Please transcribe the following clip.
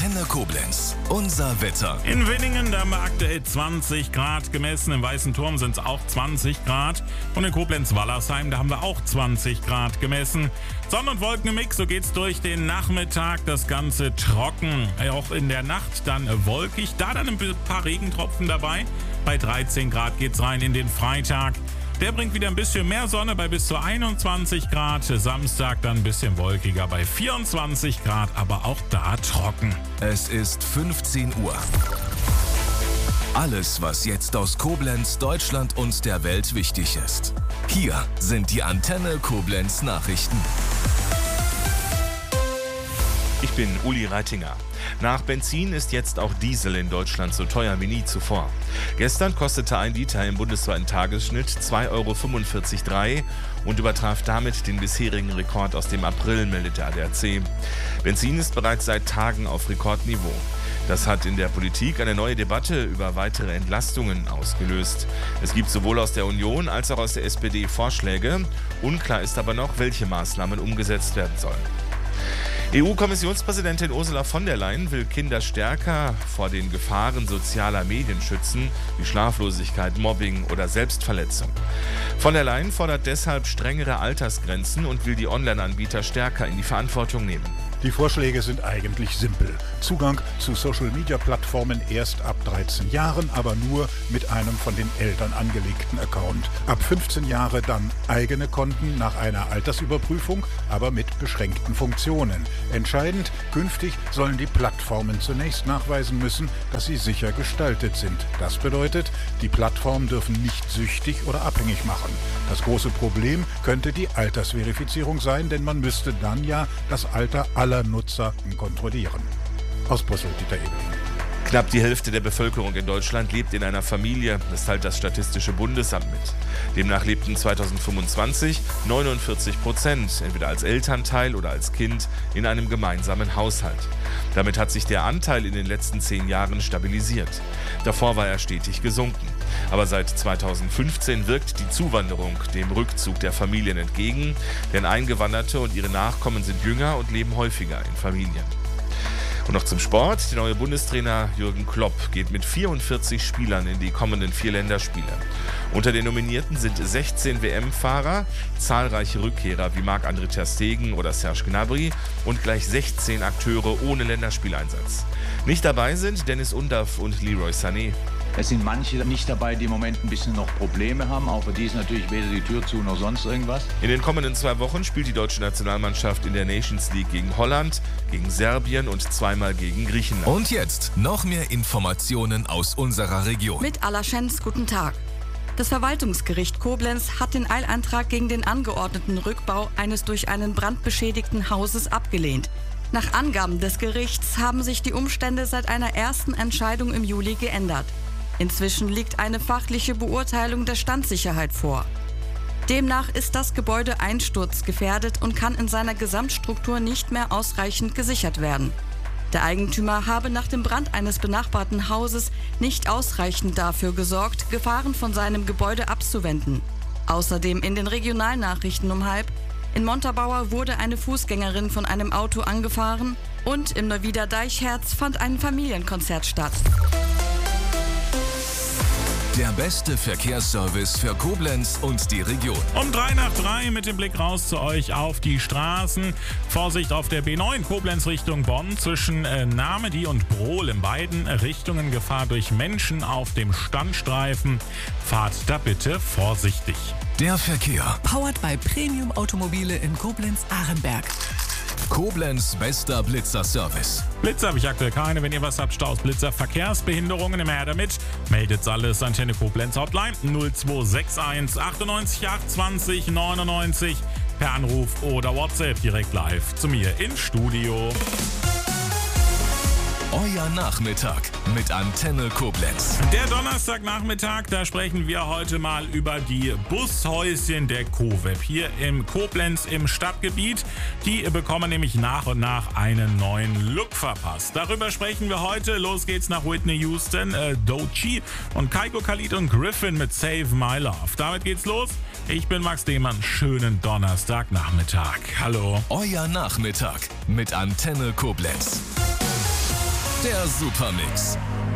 Antenne Koblenz. Unser Wetter. In Winningen, da haben wir aktuell 20 Grad gemessen. Im Weißen Turm sind es auch 20 Grad. Und in Koblenz-Wallersheim, da haben wir auch 20 Grad gemessen. Sonne- und Wolken im Mix, so geht's durch den Nachmittag. Das Ganze trocken. Auch in der Nacht dann wolkig. Da dann ein paar Regentropfen dabei. Bei 13 Grad geht's rein in den Freitag. Der bringt wieder ein bisschen mehr Sonne bei bis zu 21 Grad. Samstag dann ein bisschen wolkiger bei 24 Grad, aber auch da trocken. Es ist 15 Uhr. Alles, was jetzt aus Koblenz, Deutschland und der Welt wichtig ist. Hier sind die Antenne Koblenz Nachrichten. Ich bin Uli Reitinger. Nach Benzin ist jetzt auch Diesel in Deutschland so teuer wie nie zuvor. Gestern kostete ein Liter im bundesweiten Tagesschnitt 2,45 € und übertraf damit den bisherigen Rekord aus dem April, meldet der ADAC. Benzin ist bereits seit Tagen auf Rekordniveau. Das hat in der Politik eine neue Debatte über weitere Entlastungen ausgelöst. Es gibt sowohl aus der Union als auch aus der SPD Vorschläge. Unklar ist aber noch, welche Maßnahmen umgesetzt werden sollen. EU-Kommissionspräsidentin Ursula von der Leyen will Kinder stärker vor den Gefahren sozialer Medien schützen, wie Schlaflosigkeit, Mobbing oder Selbstverletzung. Von der Leyen fordert deshalb strengere Altersgrenzen und will die Online-Anbieter stärker in die Verantwortung nehmen. Die Vorschläge sind eigentlich simpel. Zugang zu Social-Media-Plattformen erst ab 13 Jahren, aber nur mit einem von den Eltern angelegten Account. Ab 15 Jahre dann eigene Konten nach einer Altersüberprüfung, aber mit beschränkten Funktionen. Entscheidend, künftig sollen die Plattformen zunächst nachweisen müssen, dass sie sicher gestaltet sind. Das bedeutet, die Plattformen dürfen nicht süchtig oder abhängig machen. Das große Problem könnte die Altersverifizierung sein, denn man müsste dann ja das Alter aller Nutzer kontrollieren. Aus Brüssel, Dieter Ebeling. Knapp die Hälfte der Bevölkerung in Deutschland lebt in einer Familie, das teilt das Statistische Bundesamt mit. Demnach lebten 2025 49%, entweder als Elternteil oder als Kind, in einem gemeinsamen Haushalt. Damit hat sich der Anteil in den letzten 10 Jahren stabilisiert. Davor war er stetig gesunken. Aber seit 2015 wirkt die Zuwanderung dem Rückzug der Familien entgegen, denn Eingewanderte und ihre Nachkommen sind jünger und leben häufiger in Familien. Und noch zum Sport. Der neue Bundestrainer Jürgen Klopp geht mit 44 Spielern in die kommenden 4 Länderspiele. Unter den Nominierten sind 16 WM-Fahrer, zahlreiche Rückkehrer wie Marc-André ter Stegen oder Serge Gnabry und gleich 16 Akteure ohne Länderspieleinsatz. Nicht dabei sind Dennis Undaff und Leroy Sané. Es sind manche nicht dabei, die im Moment ein bisschen noch Probleme haben. Auch für die ist natürlich weder die Tür zu noch sonst irgendwas. In den kommenden 2 Wochen spielt die deutsche Nationalmannschaft in der Nations League gegen Holland, gegen Serbien und zweimal gegen Griechenland. Und jetzt noch mehr Informationen aus unserer Region. Mit Alaschens, guten Tag. Das Verwaltungsgericht Koblenz hat den Eilantrag gegen den angeordneten Rückbau eines durch einen Brand beschädigten Hauses abgelehnt. Nach Angaben des Gerichts haben sich die Umstände seit einer ersten Entscheidung im Juli geändert. Inzwischen liegt eine fachliche Beurteilung der Standsicherheit vor. Demnach ist das Gebäude einsturzgefährdet und kann in seiner Gesamtstruktur nicht mehr ausreichend gesichert werden. Der Eigentümer habe nach dem Brand eines benachbarten Hauses nicht ausreichend dafür gesorgt, Gefahren von seinem Gebäude abzuwenden. Außerdem in den Regionalnachrichten um 12:30: in Montabaur wurde eine Fußgängerin von einem Auto angefahren und im Neuwieder Deichherz fand ein Familienkonzert statt. Der beste Verkehrsservice für Koblenz und die Region. Um 3:03 mit dem Blick raus zu euch auf die Straßen. Vorsicht auf der B9 Koblenz Richtung Bonn zwischen Namedy und Brohl in beiden Richtungen. Gefahr durch Menschen auf dem Standstreifen. Fahrt da bitte vorsichtig. Der Verkehr. Powered by Premium Automobile in Koblenz-Arenberg. Koblenz bester Blitzer-Service. Blitzer habe ich aktuell keine. Wenn ihr was habt, Staus, Blitzer, Verkehrsbehinderungen, immer her damit. Meldet's alles. Antenne Koblenz Hotline 0261 98 820 99 per Anruf oder WhatsApp direkt live zu mir ins Studio. Euer Nachmittag mit Antenne Koblenz. Der Donnerstagnachmittag, da sprechen wir heute mal über die Bushäuschen der COWEB hier im Koblenz im Stadtgebiet. Die bekommen nämlich nach und nach einen neuen Look verpasst. Darüber sprechen wir heute. Los geht's nach Whitney Houston, Doechii und Kaiko Khalid und Griffin mit Save My Love. Damit geht's los. Ich bin Max Dehmann. Schönen Donnerstagnachmittag. Hallo. Euer Nachmittag mit Antenne Koblenz. Der Supermix.